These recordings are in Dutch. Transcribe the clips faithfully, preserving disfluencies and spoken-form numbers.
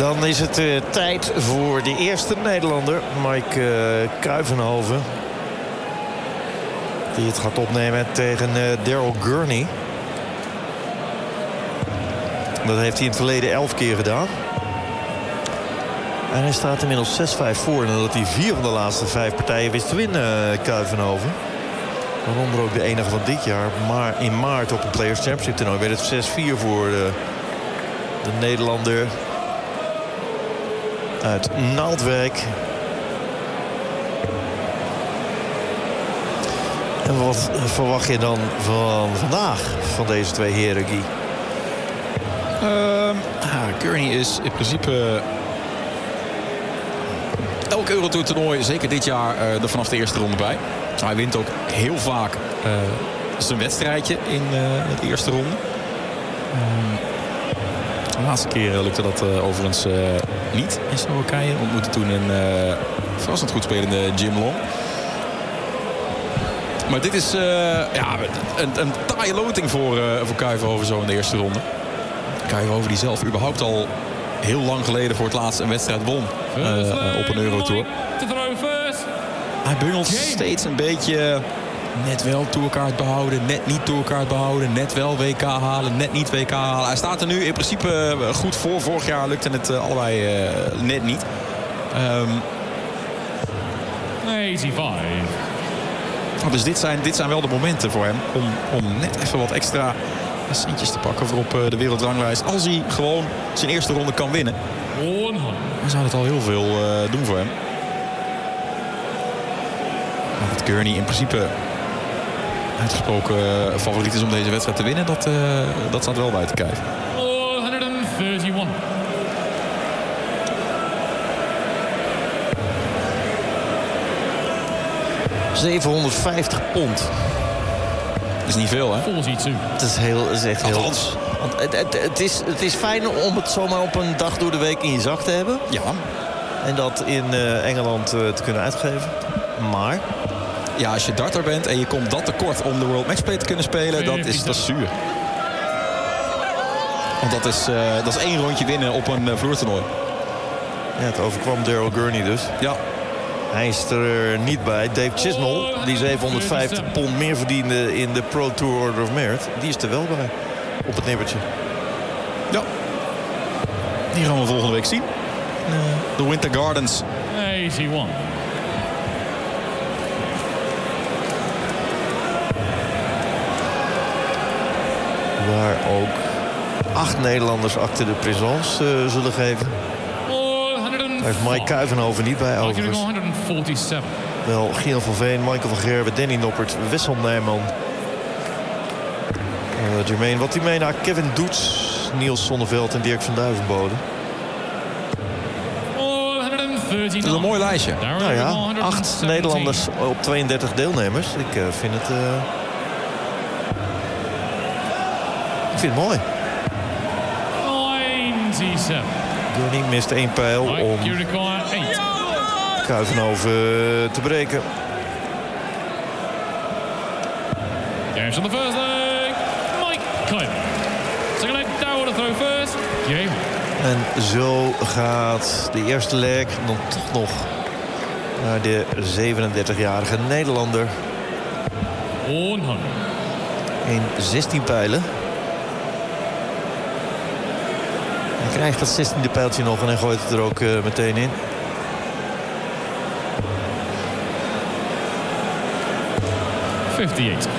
Dan is het uh, tijd voor de eerste Nederlander, Mike uh, Kuivenhoven. Die het gaat opnemen tegen uh, Daryl Gurney. Dat heeft hij in het verleden elf keer gedaan. En hij staat inmiddels zes vijf voor. Nadat hij vier van de laatste vijf partijen wist te winnen, uh, Kuivenhoven. Waaronder ook de enige van dit jaar. Maar in maart op een Players Championship toernooi werd het zes vier voor de, de Nederlander uit Naaldwijk. En wat verwacht je dan van vandaag van deze twee heren, Guy? Uh, Gurney is in principe elk Eurotour toernooi, zeker dit jaar, uh, er vanaf de eerste ronde bij. Hij wint ook heel vaak uh, zijn wedstrijdje in uh, de eerste ronde. Um, de laatste keer lukte dat uh, overigens uh, niet in Slowakije. Ontmoette toen een uh, verrassend goed spelende Jim Long. Maar dit is uh, ja, een, een taaie loting voor, uh, voor Kuivenhoven zo in de eerste ronde. Kuivenhoven die zelf überhaupt al heel lang geleden voor het laatst een wedstrijd won uh, op een Eurotour. Hij bungelt steeds een beetje net wel tourkaart behouden, net niet tourkaart behouden, net wel W K halen, net niet W K halen. Hij staat er nu in principe goed voor. Vorig jaar lukte het uh, allebei uh, net niet. Um, eenennegentig. Dus dit zijn, dit zijn wel de momenten voor hem om, om net even wat extra centjes te pakken voor op uh, de wereldranglijst. Als hij gewoon zijn eerste ronde kan winnen, dan zou dat al heel veel uh, doen voor hem. Maar dat Gurney in principe uitgesproken uh, favoriet is om deze wedstrijd te winnen, dat, uh, dat staat wel buiten kijf. honderdeenendertig. zevenhonderdvijftig pond. Dat is niet veel, hè? Het is, heel, het is echt heel... Althans. Want het, het, het, is, het is fijn om het zomaar op een dag door de week in je zak te hebben. Ja. En dat in uh, Engeland uh, te kunnen uitgeven. Maar... Ja, als je darter bent en je komt dat tekort om de World Matchplay te kunnen spelen, dat is, dat is zuur. Want dat is, uh, dat is één rondje winnen op een uh, vloertoernooi. Ja, het overkwam Daryl Gurney dus. Ja. Hij is er niet bij. Dave Chisnall, die zevenhonderdvijftig pond meer verdiende in de Pro Tour Order of Merit, die is er wel bij. Op het nippertje. Ja. Die gaan we volgende week zien. De uh, Winter Gardens. eenennegentig. Waar ook acht Nederlanders acte de présence uh, zullen geven. Daar is Mike Kuivenhoven niet bij, overigens. honderdzevenenveertig. Wel Giel van Veen, Michael van Gerwen, Danny Noppert, Wessel Nijman. Uh, Jermaine Wattimena, Kevin Doets, Niels Zonneveld en Dirk van Duivenbode. Het is een mooi lijstje. Nou ja, acht Nederlanders op tweeëndertig deelnemers. Ik uh, vind het... Uh... Ik vind het mooi. negenennegentig. Gurney mist één pijl om Kuivenhoven te breken. Games on the first leg. Mike Kuiven. Second leg, Daryl to throw first. Game. En zo gaat de eerste leg dan toch nog naar de zevenendertigjarige Nederlander. honderd. In zestien pijlen. Hij krijgt dat zestiende pijltje nog en hij gooit het er ook uh, meteen in. vijfenvijftig.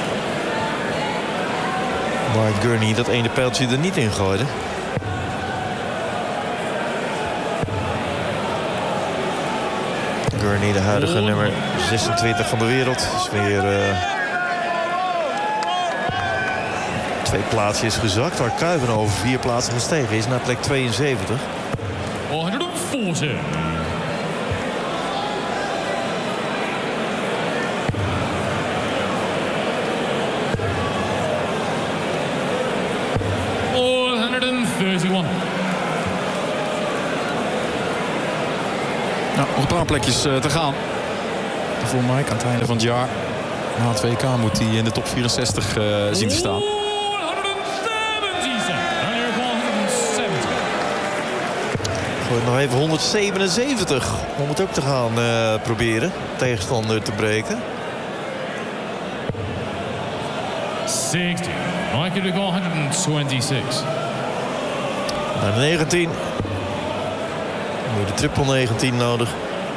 Waar Gurney dat ene pijltje er niet in gooide. Gurney, de huidige nummer zesentwintig van de wereld. Is weer uh, twee plaatsjes gezakt. Waar Kuivenhoven vier plaatsen gestegen is naar plek tweeënzeventig. honderdveertig. honderdeenendertig. Nou, nog een paar plekjes uh, te gaan. Voor Mike aan het einde van het jaar. Na het W K moet hij in de top vierenzestig uh, zien te staan. Gooit nog even honderdzevenenzeventig. Om het ook te gaan uh, proberen. Tegenstander te breken. zestig. Mike to go honderdtwenty-six. Naar de negentien. Nu de triple negentien nodig.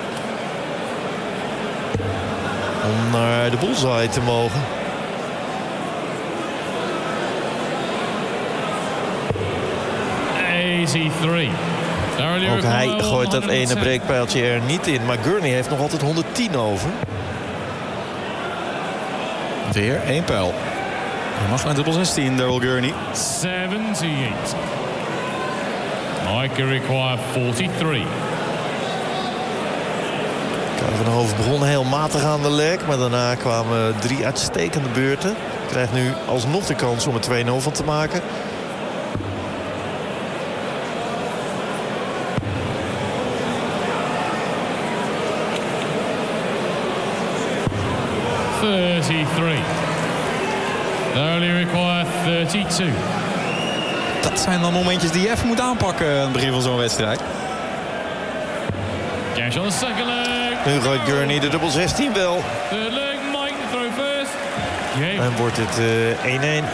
Om naar de bullseye te mogen. eighty-three. Ook hij gooit dat ene breekpijltje er niet in. Maar Gurney heeft nog altijd honderdtien over. Weer één pijl. Hij mag naar dubbel zestien, Daryl Gurney. seventy-eight. Mike require forty-three. Kuivenhoven begon heel matig aan de leg. Maar daarna kwamen drie uitstekende beurten. Krijgt nu alsnog de kans om er twee nul van te maken. thirty-three. They only require thirty-two. Dat zijn dan momentjes die je even moet aanpakken aan het begin van zo'n wedstrijd. Cash on the second leg. Nu gooit Gurney de dubbel zestien wel. Third leg, Mike throw first. Yeah. En wordt het uh, één één.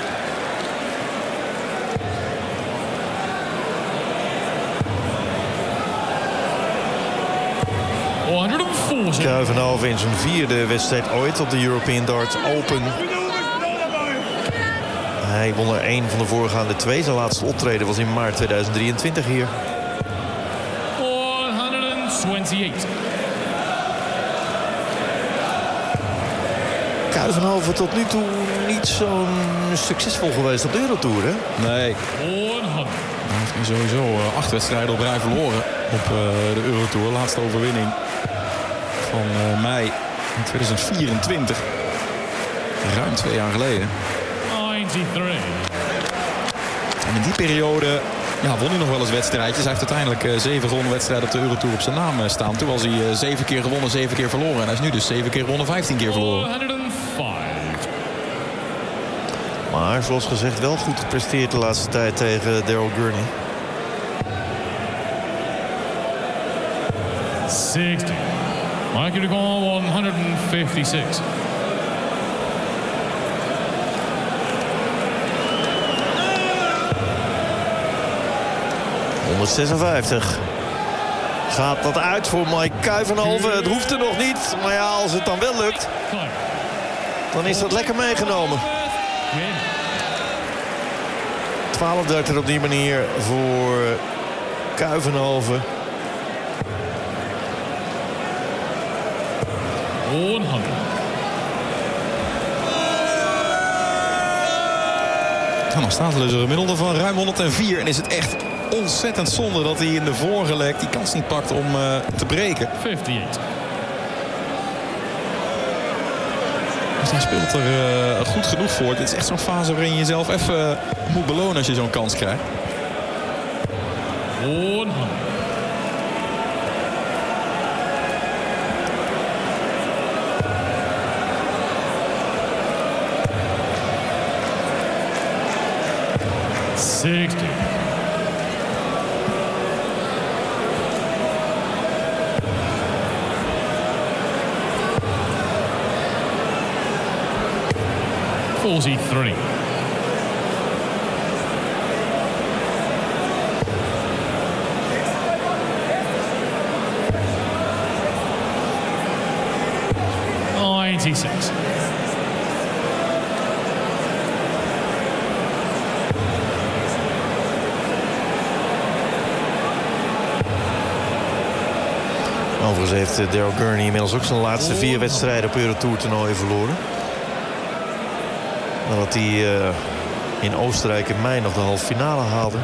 honderdveertig. Kuivenhoven in zijn vierde wedstrijd ooit op de European Darts Open. Hij won er één van de voorgaande twee. Zijn laatste optreden was in maart tweeduizend drieëntwintig hier. honderdtwenty-eight. Kuivenhoven tot nu toe niet zo succesvol geweest op de Eurotour, hè? Nee. honderd. Hij heeft nu sowieso uh, acht wedstrijden op rij verloren op uh, de Eurotour. Laatste overwinning van uh, mei in tweeduizend vierentwintig. Ruim twee jaar geleden. negenennegentig. En in die periode ja, won hij nog wel eens wedstrijdjes. Hij heeft uiteindelijk uh, zeven gewonnen wedstrijden op de Eurotour op zijn naam uh, staan. Toen was hij uh, zeven keer gewonnen, zeven keer verloren. En hij is nu dus zeven keer gewonnen, vijftien keer verloren. honderdvijf. Maar zoals gezegd wel goed gepresteerd de laatste tijd tegen Daryl Gurney. zestig. Mike to go honderdvijfenzestig. honderdzesenvijftig. Gaat dat uit voor Mike Kuivenhoven? Het hoeft er nog niet. Maar ja, als het dan wel lukt, dan is dat lekker meegenomen. twaalf dertig op die manier voor Kuivenhoven. honderd. En dan staat er dus een gemiddelde van ruim honderdvier. En is het echt ontzettend zonde dat hij in de vorige leg die kans niet pakt om uh, te breken. vijfenvijftig. Dus hij speelt er uh, goed genoeg voor. Dit is echt zo'n fase waarin je jezelf even uh, moet belonen als je zo'n kans krijgt. honderd. zestig. forty-three. ninety-six. Overigens heeft Daryl Gurney inmiddels ook zijn laatste vier wedstrijden op Eurotour toernooien verloren. Nadat hij uh, in Oostenrijk in mei nog de halve finale haalde.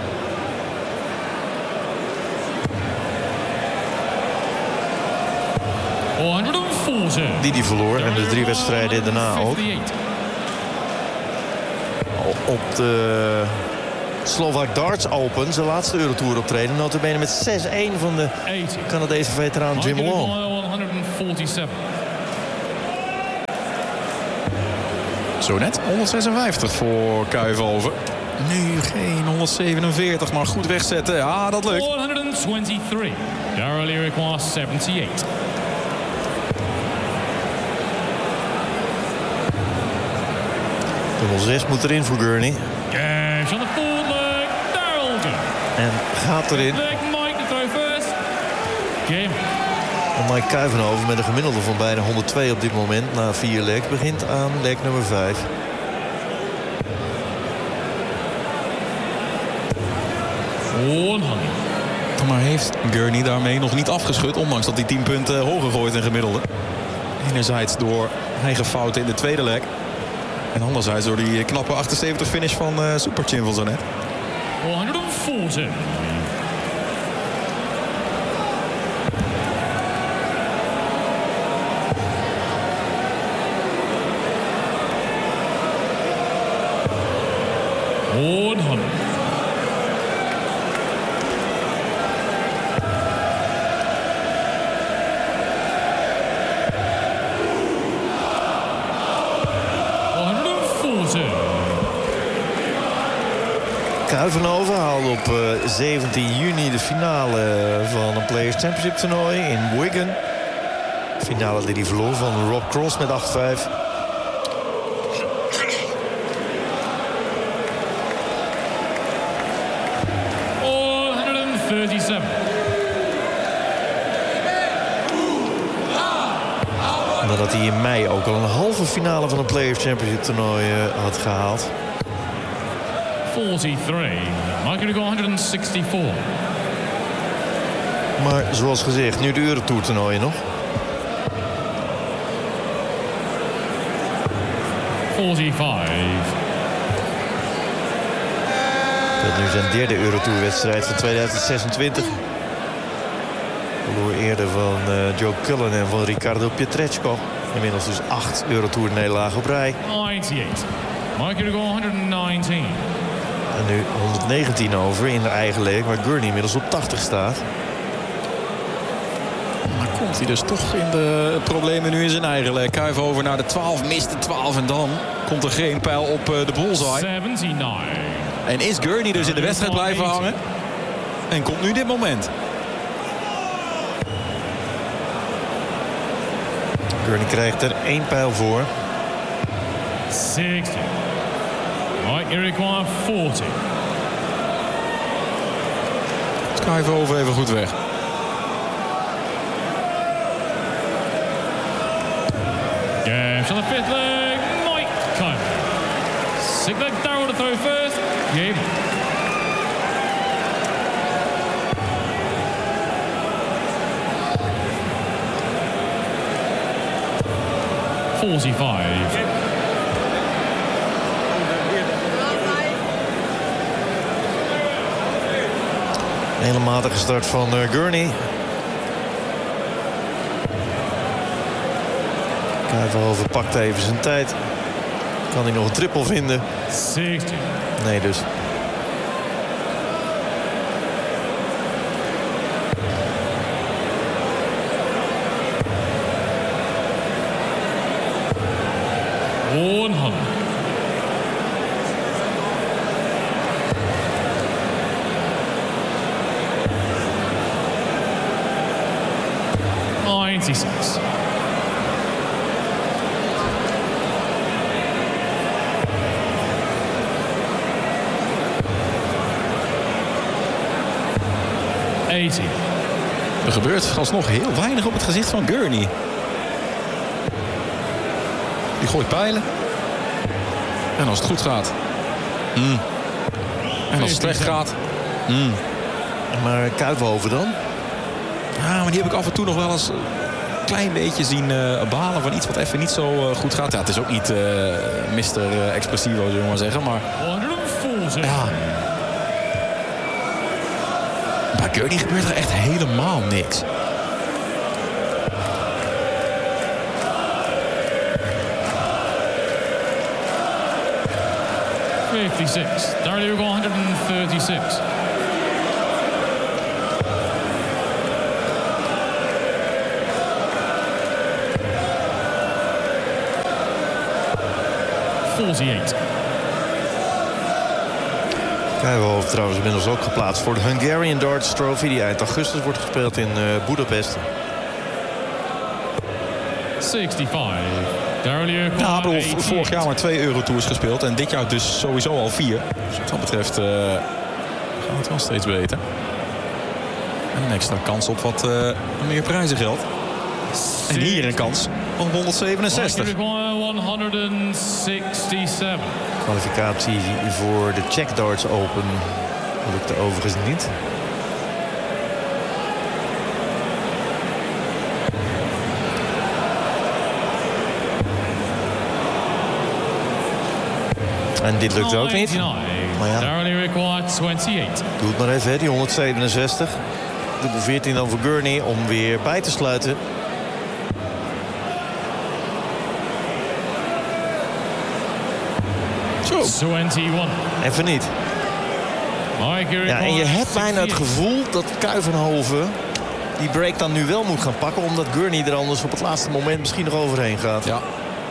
honderdveertig. Die die verloor en de drie wedstrijden daarna ook. Op de Slovak Darts Open, zijn laatste Eurotour optreden. Nota bene met zes één van de Canadese veteraan Jim Long. honderdzesenveertig. Zo net honderdzesenvijftig voor Kuivenhoven. Nu geen honderdzevenenveertig, maar goed wegzetten. Ja, dat lukt. honderdzevenendertig. twenty-three. Daryl Iroquois, seventy-eight. Dubbel zes moet erin voor Gurney. Cash on the forward leg. Daryl Gurney. En gaat erin. Leg Mike to throw first. Game. En Mike Kuivenhoven met een gemiddelde van bijna honderdtwee op dit moment. Na vier legs begint aan leg nummer vijf. honderd. Maar heeft Gurney daarmee nog niet afgeschud. Ondanks dat hij tien punten hoger gooit in gemiddelde. Enerzijds door eigen fouten in de tweede leg. En anderzijds door die knappe achtenzeventig finish van uh, Super Chin van zo net. honderdveertig. honderd. Kuivenhoven haalde op uh, zeventien juni de finale van een Players Championship toernooi in Wigan. De finale die hij verloor van Rob Cross met acht vijf. honderdzevenendertig. Nadat hij in mei ook al een halve finale van een Players Championship toernooi uh, had gehaald. forty-three. Mike Iroquois, honderdzesenenzestig. Maar zoals gezegd, nu de Eurotour toernooien nog. forty-five. Dat nu zijn derde Eurotour-wedstrijd van tweeduizend zesentwintig. Verloor eerder van uh, Joe Cullen en van Riccardo Pietreczko. Inmiddels dus acht Eurotour-nederlagen op rij. ninety-eight. Mike Iroquois, honderdnegentien. En nu honderdnegentien over in de eigen leg, waar Gurney inmiddels op tachtig staat. Maar komt hij dus toch in de problemen nu in zijn eigen leg. Kuivenhoven naar de twaalf, mist de twaalf en dan komt er geen pijl op de bullseye. zevenenzeventig. En is Gurney dus in de wedstrijd blijven hangen. En komt nu dit moment. Gurney krijgt er één pijl voor. zestig. Mike Iroquois, veertig. Kuivenhoven even goed weg. Games on the fifth leg. Mike Kuiper. Six leg Daryl to throw first. Game. forty-five. Een hele matige start van uh, Gurney. Kuivenhoven pakt even zijn tijd. Kan hij nog een triple vinden? zestig. Nee dus. honderd. ninety-six. eighty. Er gebeurt alsnog heel weinig op het gezicht van Gurney. Die gooit pijlen. En als het goed gaat. Mm. En als het slecht gaat. Mm. Maar Kuivenhoven dan? Ja, maar die heb ik af en toe nog wel eens een klein beetje zien uh, balen van iets wat even niet zo uh, goed gaat. Ja, het is ook niet uh, mister Uh, Expressivo, zullen we maar zeggen. Maar honderdveertig. ja. Bij Gurney gebeurt er echt helemaal niks. fifty-six. Daryl Iroquois, honderddertig-zes. forty-eight. Kuivenhoven trouwens inmiddels ook geplaatst voor de Hungarian Darts Trophy. Die eind augustus wordt gespeeld in uh, Budapest. zesenzestig. Darrell Ja, bedoel, vorig jaar maar twee Eurotours gespeeld. En dit jaar dus sowieso al vier. Dus wat dat betreft uh, gaat het wel steeds beter. En een extra kans op wat uh, meer prijzengeld. En hier een kans van honderdzevenenzestig. honderdzevenenzestig. Kwalificatie voor de Czech Darts Open lukte overigens niet. En dit lukt ook niet. Maar ja, doe het maar even, hè, die honderdzevenenzestig. Dubbel veertien dan voor Gurney om weer bij te sluiten. Zo. eenentwintig. Even niet. Ja, en je hebt bijna het gevoel dat Kuivenhoven die break dan nu wel moet gaan pakken, omdat Gurney er anders op het laatste moment misschien nog overheen gaat. Ja.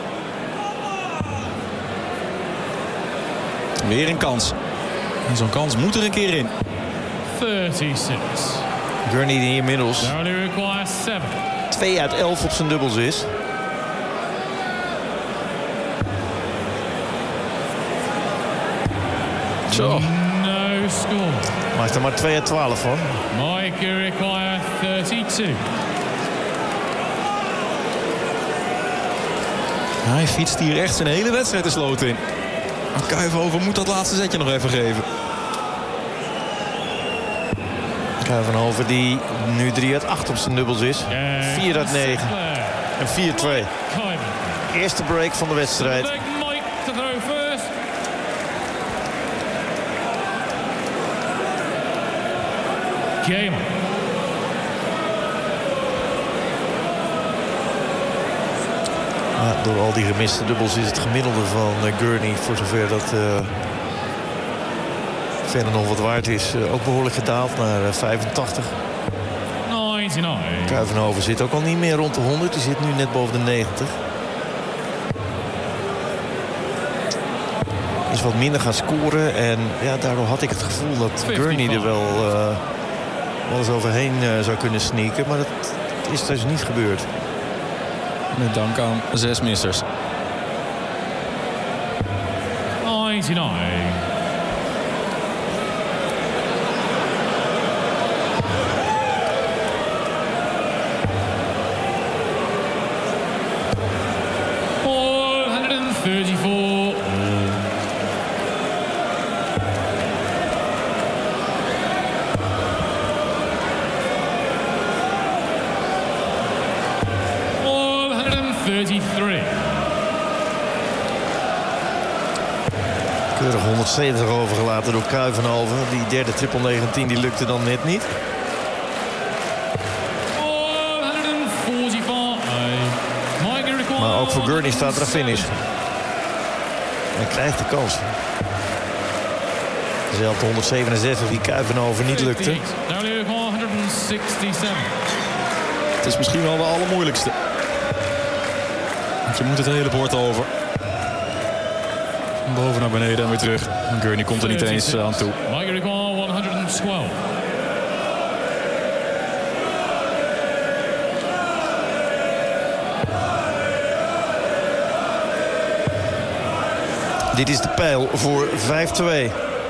Weer een kans. En zo'n kans moet er een keer in. drieëndertig. Gurney die inmiddels twee uit elf op zijn dubbels is. Zo. No score. Maakt er maar twee uit twaalf van. Mike, you require thirty-two. Hij fietst hier echt zijn hele wedstrijd de sloot in. Maar Kuivenhoven moet dat laatste zetje nog even geven. Kuivenhoven die nu drie uit acht op zijn dubbels is. vier uit negen. En vier twee. Eerste break van de wedstrijd. Mike to throw first. Game. Ja, door al die gemiste dubbels is het gemiddelde van uh, Gurney, voor zover dat uh, verder nog wat waard is, uh, ook behoorlijk gedaald naar uh, vijfentachtig. negenennegentig. Kuivenhoven zit ook al niet meer rond de honderd. Die zit nu net boven de negentig. Is wat minder gaan scoren. En ja, daardoor had ik het gevoel dat Gurney er wel, uh, wel eens overheen uh, zou kunnen sneaken. Maar dat is dus niet gebeurd. Met dank aan zes missers. negenennegentig. thirty-four. thirty-three. Keurig honderdzeventig overgelaten door Kuivenhoven. Die derde triple negentien die lukte dan net niet. Maar ook voor Gurney staat er een finish. Hij krijgt de kans. Dezelfde honderdzevenenzestig die Kuivenhoven niet lukte. Het is misschien wel de allermoeilijkste. Want je moet het hele bord over. Van boven naar beneden en weer terug. En Gurney komt er niet eens aan toe. honderdtwaalf. Dit is de pijl voor vijf twee.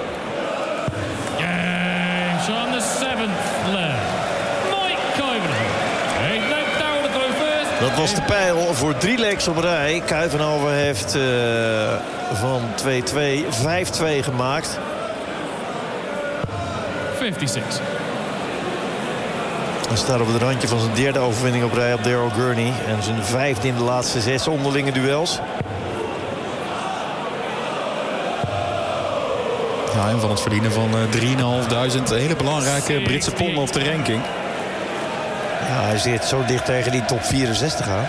Games on the seventh left. Mike Kuivenhoven. Dat was de pijl voor drie legs op rij. Kuivenhoven heeft uh, van twee twee vijf twee gemaakt. vijfenzestig. Hij staat op het randje van zijn derde overwinning op rij op Darrell Gurney. En zijn vijfde in de laatste zes onderlinge duels. Ja, en van het verdienen van uh, drieduizend vijfhonderd. Een hele belangrijke Britse pond op de ranking. Ja, hij zit zo dicht tegen die top vierenzestig aan.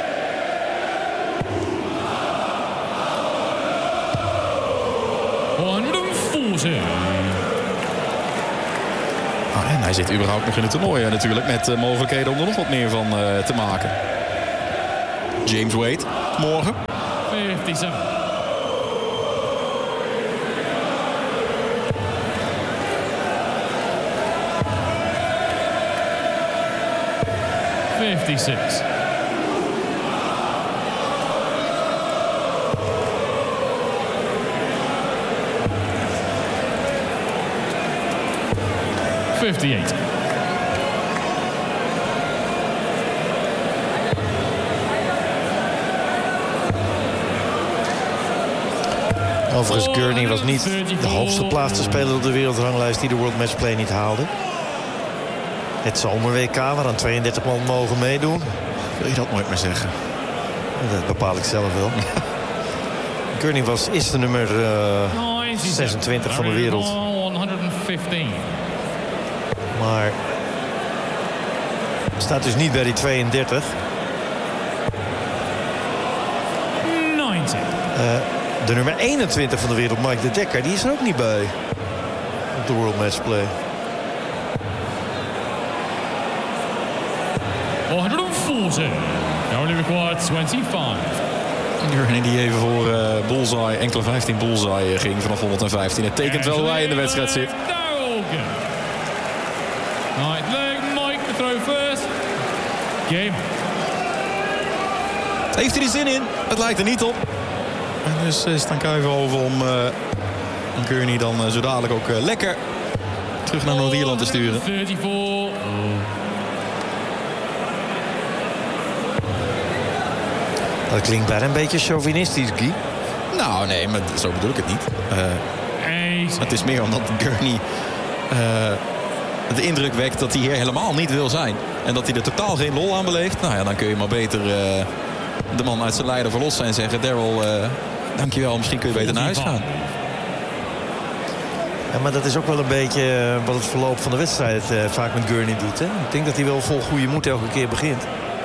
honderdveertig. Ah, en hij zit überhaupt nog in het toernooi uh, natuurlijk. Met uh, mogelijkheden om er nog wat meer van uh, te maken. James Wade, morgen. vijfenzeventig. fifty-six. fifty-eight. Overigens, Gurney was niet de hoogste plaatste speler op de wereldranglijst die de World Matchplay niet haalde. Het zomer-W K, waaraan tweeëndertig man mogen meedoen. Wil je dat nooit meer zeggen? Dat bepaal ik zelf wel. Gurney was is de nummer uh, zesentwintig van de wereld. Maar staat dus niet bij die tweeëndertig. ninety. Uh, de nummer eenentwintig van de wereld, Mike de Dekker, die is er ook niet bij. Op de World Matchplay. honderdveertig. Now only required twenty-five. Gurney die even voor uh, bullseye, enkele vijftien bullseye ging vanaf honderdvijftien. Het tekent wel hoe hij in de wedstrijd zit. Right leg, Mike, the throw first. Game. Heeft hij er zin in? Het lijkt er niet op. En dus is het aan Kuivenhoven om uh, Gurney dan uh, zo dadelijk ook uh, lekker terug naar Noord-Ierland te sturen. thirty-four. Dat klinkt bijna een beetje chauvinistisch, Guy. Nou, nee, maar zo bedoel ik het niet. Uh, het is meer omdat Gurney uh, de indruk wekt dat hij hier helemaal niet wil zijn. En dat hij er totaal geen lol aan beleeft. Nou ja, dan kun je maar beter uh, de man uit zijn leider verlossen en zeggen... Daryl, uh, dankjewel, misschien kun je beter naar huis gaan. Ja, maar dat is ook wel een beetje uh, wat het verloop van de wedstrijd uh, vaak met Gurney doet. Hè? Ik denk dat hij wel vol goede moed elke keer begint.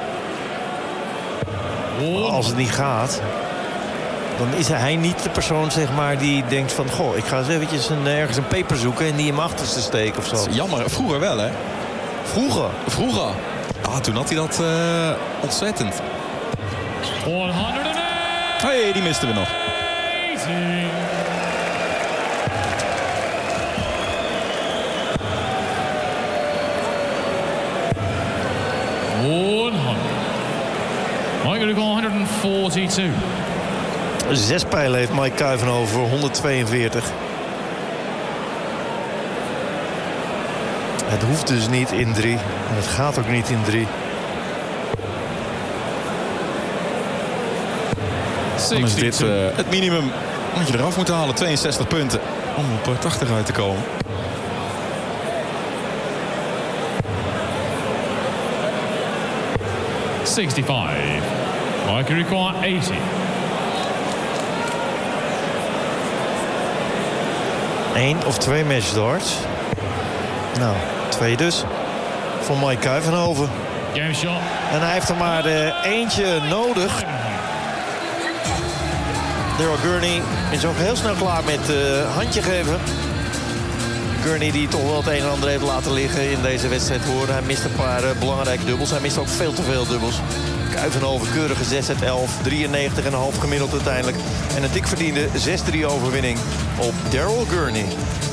Maar als het niet gaat, dan is hij niet de persoon zeg maar, die denkt van... goh, ik ga eens eventjes een, ergens een peper zoeken en die in mijn achterste steken of zo. Jammer, vroeger wel, hè? Vroeger? Vroeger. Ah, toen had hij dat uh, ontzettend. honderdachtig. Hey, die misten we nog. honderd. Mike honderdforty-two. Zes pijlen heeft Mike Kuivenhoven voor honderdtweeënveertig. Het hoeft dus niet in drie. En het gaat ook niet in drie. Dan is dit uh, het minimum wat je eraf moet halen. tweeënzestig punten om op tachtig uit te komen. sixty-five. Mike require eighty. Eén of twee matchdarts. Nou, twee dus. Voor Mike Kuivenhoven. Game shot. En hij heeft er maar uh, eentje nodig. Daryl Gurney is ook heel snel klaar met uh, handje geven. Gurney die toch wel het een en ander heeft laten liggen in deze wedstrijd horen. Hij mist een paar uh, belangrijke dubbels. Hij mist ook veel te veel dubbels. Kuivenhoven keurige zes uit elf. drieënnegentig komma vijf gemiddeld uiteindelijk. En een dik verdiende zes drie overwinning op Daryl Gurney.